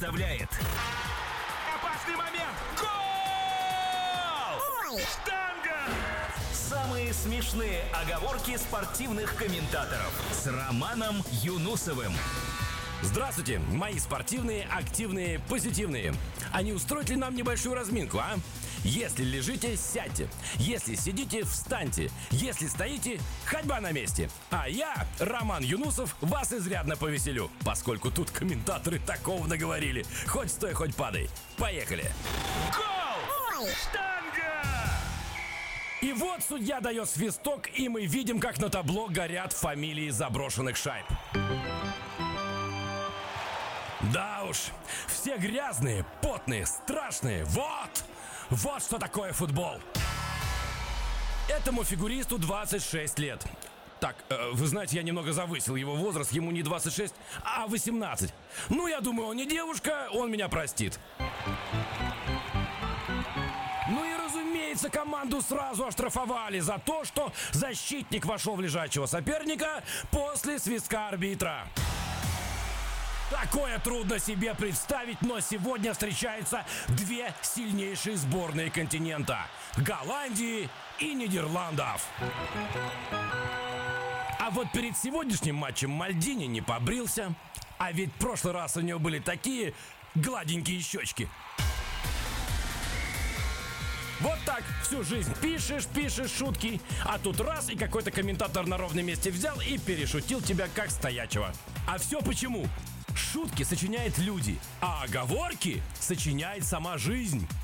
представляет опасный момент. Гол! Штанга! Самые смешные оговорки спортивных комментаторов с Романом Юнусовым. Здравствуйте, мои спортивные, активные, позитивные. А не устроить ли нам небольшую разминку, а? Если лежите, сядьте. Если сидите, встаньте. Если стоите, ходьба на месте. А я, Роман Юнусов, вас изрядно повеселю, поскольку тут комментаторы такого наговорили. Хоть стой, хоть падай. Поехали. Гол! Штанга! И вот судья дает свисток, и мы видим, как на табло горят фамилии заброшенных шайб. Да уж, все грязные, потные, страшные. Вот что такое футбол. Этому фигуристу 26 лет. Так, вы знаете, я немного завысил его возраст, ему не 26, а 18. Ну, я думаю, он не девушка, он меня простит. Ну и разумеется, команду сразу оштрафовали за то, что защитник вошел в лежачего соперника после свистка арбитра. Такое трудно себе представить, но сегодня встречаются две сильнейшие сборные континента – Голландии и Нидерландов. А вот перед сегодняшним матчем Мальдини не побрился, а ведь в прошлый раз у него были такие гладенькие щечки. Вот так всю жизнь пишешь шутки, а тут раз и какой-то комментатор на ровном месте взял и перешутил тебя как стоячего. А все почему? Шутки сочиняют люди, а оговорки сочиняет сама жизнь.